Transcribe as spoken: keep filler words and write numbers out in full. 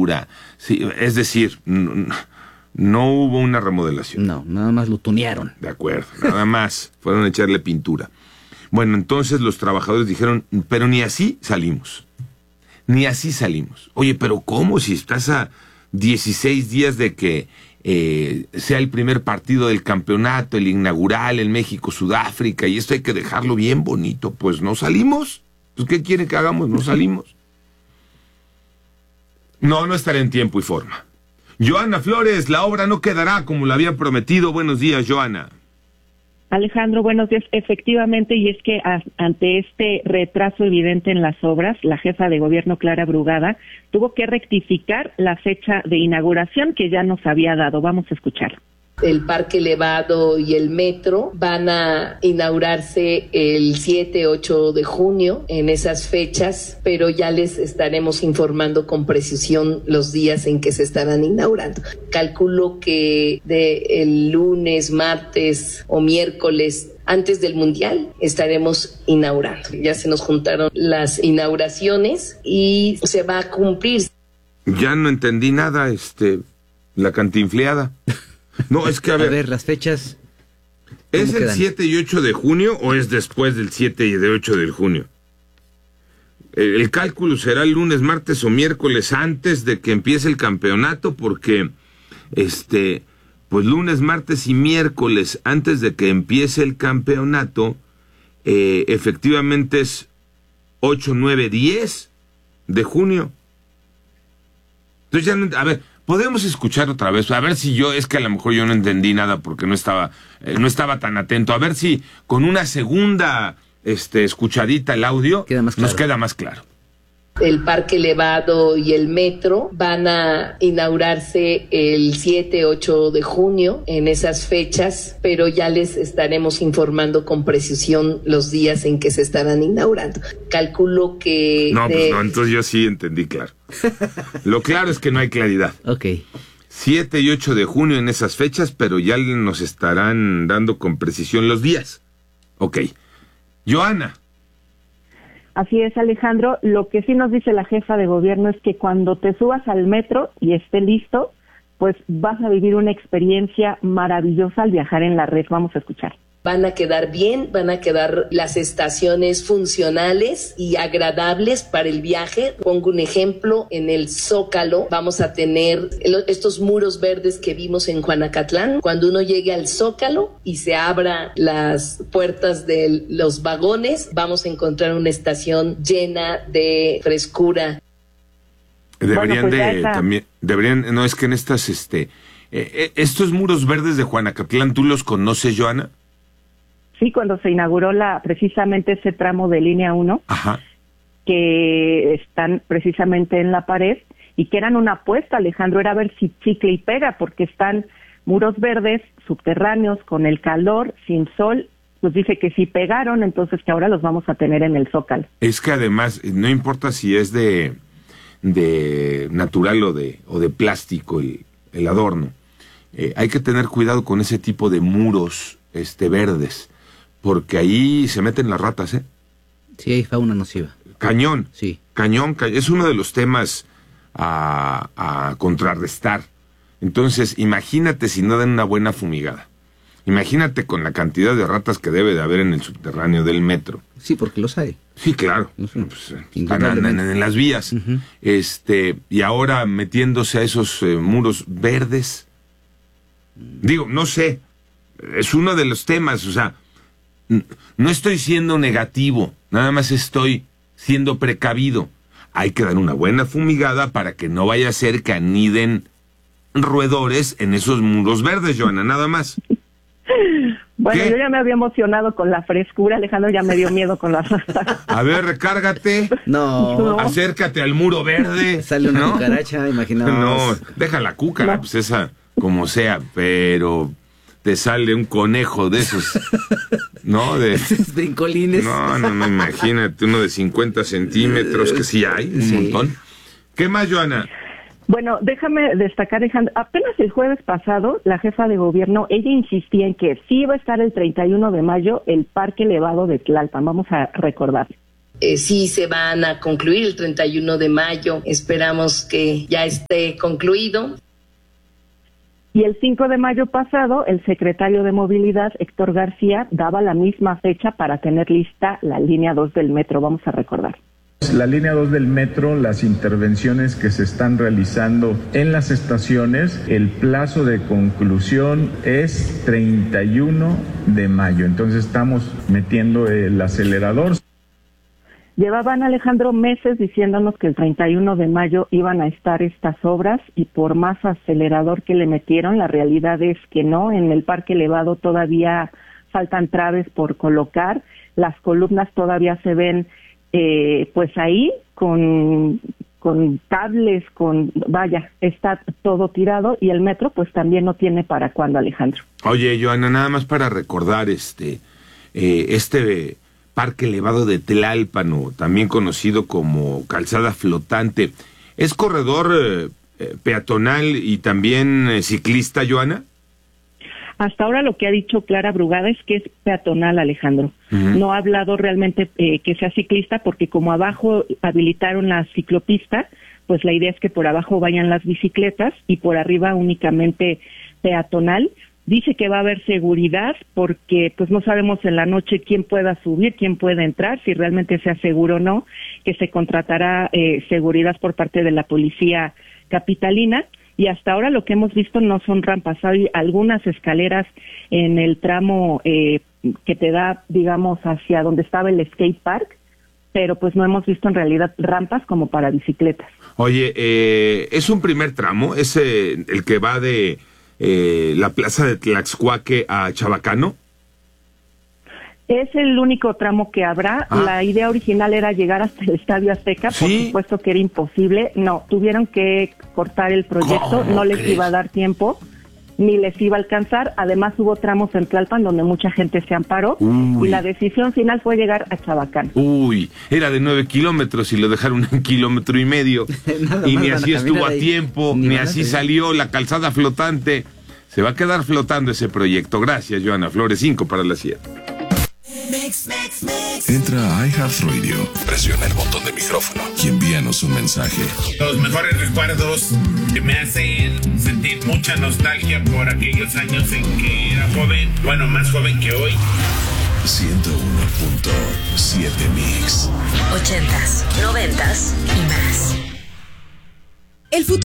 pintura. Sí, es decir, no, no hubo una remodelación. No, nada más lo tunearon. De acuerdo, nada más. Fueron a echarle pintura. Bueno, entonces los trabajadores dijeron, pero ni así salimos. Ni así salimos. Oye, pero ¿cómo? Si estás a dieciséis días de que eh, sea el primer partido del campeonato, el inaugural en México-Sudáfrica, y esto hay que dejarlo bien bonito. Pues no salimos. Pues ¿qué quieren que hagamos? No salimos. No, no estaré en tiempo y forma. Joana Flores, la obra no quedará como la habían prometido. Buenos días, Joana. Alejandro, buenos días. Efectivamente, y es que a, ante este retraso evidente en las obras, la jefa de gobierno, Clara Brugada, tuvo que rectificar la fecha de inauguración que ya nos había dado. Vamos a escuchar. El parque elevado y el metro van a inaugurarse el siete, ocho de junio en esas fechas, pero ya les estaremos informando con precisión los días en que se estarán inaugurando. Calculo que de el lunes, martes o miércoles antes del Mundial estaremos inaugurando. Ya se nos juntaron las inauguraciones y se va a cumplir. Ya no entendí nada, este, la cantinfleada. No, es que a ver... A ver, las fechas... ¿Es el quedan? siete y ocho de junio o es después del siete y de ocho de junio? El, el cálculo será el lunes, martes o miércoles antes de que empiece el campeonato, porque, este, pues lunes, martes y miércoles antes de que empiece el campeonato, eh, efectivamente es ocho, nueve, diez de junio. Entonces ya no... A ver... Podemos escuchar otra vez, a ver si yo, es que a lo mejor yo no entendí nada porque no estaba, eh, no estaba tan atento, a ver si con una segunda este, escuchadita el audio queda más claro. Nos queda más claro. El parque elevado y el metro van a inaugurarse el siete, ocho de junio en esas fechas, pero ya les estaremos informando con precisión los días en que se estarán inaugurando. Calculo que... No, de... pues no, entonces yo sí entendí claro. Lo claro es que no hay claridad. Ok. siete y ocho de junio en esas fechas, pero ya nos estarán dando con precisión los días. Ok. Joana. Así es, Alejandro. Lo que sí nos dice la jefa de gobierno es que cuando te subas al metro y esté listo, pues vas a vivir una experiencia maravillosa al viajar en la red. Vamos a escuchar. Van a quedar bien, van a quedar las estaciones funcionales y agradables para el viaje. Pongo un ejemplo, en el Zócalo vamos a tener estos muros verdes que vimos en Juanacatlán. Cuando uno llegue al Zócalo y se abra las puertas de los vagones, vamos a encontrar una estación llena de frescura. Deberían bueno, pues de esa... también, deberían, no es que en estas, este, eh, eh, estos muros verdes de Juanacatlán, ¿tú los conoces, Joana? Sí, cuando se inauguró la precisamente ese tramo de línea uno, Ajá. que están precisamente en la pared y que eran una apuesta, Alejandro, era ver si chicle y pega, porque están muros verdes, subterráneos, con el calor, sin sol, pues dice que sí pegaron, entonces que ahora los vamos a tener en el Zócalo. Es que además, no importa si es de, de natural o de, o de plástico el, el adorno, eh, hay que tener cuidado con ese tipo de muros este, verdes, porque ahí se meten las ratas, ¿eh? Sí, hay fauna nociva. Cañón. Sí. Cañón, ca- es uno de los temas a, a contrarrestar. Entonces, imagínate si no dan una buena fumigada. Imagínate con la cantidad de ratas que debe de haber en el subterráneo del metro. Sí, porque los hay. Sí, claro. No sé, Pues, están indudablemente. en, en las vías. Uh-huh. Este, y ahora metiéndose a esos eh, muros verdes. Digo, no sé. Es uno de los temas, o sea, n- no estoy siendo negativo, nada más estoy siendo precavido. Hay que dar una buena fumigada para que no vaya a ser que aniden roedores en esos muros verdes, Joana, nada más. Bueno, ¿Qué? yo ya me había emocionado con la frescura, Alejandro ya me dio miedo con las ratas. A ver, recárgate. No. No. Acércate al muro verde. Sale una ¿no? cucaracha, imaginaos. No, deja la cúcara, No. pues esa como sea, pero te sale un conejo de esos, ¿no? De Esos brincolines. No, no, no, imagínate, uno de cincuenta centímetros, que sí hay, un Sí. montón. ¿Qué más, Joana? Bueno, déjame destacar, Alejandro, apenas el jueves pasado, la jefa de gobierno, ella insistía en que sí iba a estar el treinta y uno de mayo el parque elevado de Tlalpan, vamos a recordar. Eh, sí se van a concluir el treinta y uno de mayo, esperamos que ya esté concluido. Y el cinco de mayo pasado, el secretario de Movilidad, Héctor García, daba la misma fecha para tener lista la línea dos del metro, vamos a recordar. La línea dos del metro, las intervenciones que se están realizando en las estaciones, el plazo de conclusión es treinta y uno de mayo, entonces estamos metiendo el acelerador. Llevaban, Alejandro, meses diciéndonos que el treinta y uno de mayo iban a estar estas obras y por más acelerador que le metieron, la realidad es que no. En el parque elevado todavía faltan traves por colocar, las columnas todavía se ven eh, pues ahí con, con cables, con vaya, está todo tirado y el metro pues también no tiene para cuándo, Alejandro. Oye, Joana, nada más para recordar este, eh, este... Parque Elevado de Tlalpan, también conocido como Calzada Flotante, ¿es corredor eh, eh, peatonal y también eh, ciclista, Joana? Hasta ahora lo que ha dicho Clara Brugada es que es peatonal, Alejandro. Uh-huh. No ha hablado realmente eh, que sea ciclista porque como abajo habilitaron la ciclopista, pues la idea es que por abajo vayan las bicicletas y por arriba únicamente peatonal. Dice que va a haber seguridad porque pues no sabemos en la noche quién pueda subir, quién puede entrar, si realmente sea seguro o no, que se contratará eh, seguridad por parte de la policía capitalina y hasta ahora lo que hemos visto no son rampas, hay algunas escaleras en el tramo eh, que te da, digamos, hacia donde estaba el skate park, pero pues no hemos visto en realidad rampas como para bicicletas. Oye, eh, es un primer tramo, es eh, el que va de... Eh, la plaza de Tlaxcuaque a Chabacano. Es el único tramo que habrá. Ah. La idea original era llegar hasta el Estadio Azteca, ¿sí? Por supuesto que era imposible. No, tuvieron que cortar el proyecto, no les crees? iba a dar tiempo, ni les iba a alcanzar. Además hubo tramos en Tlalpan donde mucha gente se amparó. Uy. Y la decisión final fue llegar a Chabacán. Uy, era de nueve kilómetros y lo dejaron en kilómetro y medio. Y ni así estuvo a tiempo, ni, ni así salió la calzada flotante. Se va a quedar flotando ese proyecto. Gracias, Joana Flores, cinco para las siete. Entra a iHeartRadio, presiona el botón de micrófono y envíanos un mensaje. Los mejores recuerdos que me hacen sentir mucha nostalgia por aquellos años en que era joven, bueno, más joven que hoy. ciento uno punto siete Mix. Ochentas, noventas y más. El futuro